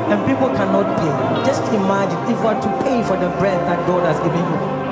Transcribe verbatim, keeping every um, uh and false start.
and people cannot pay. Just imagine if you are to pay for the bread that God has given you.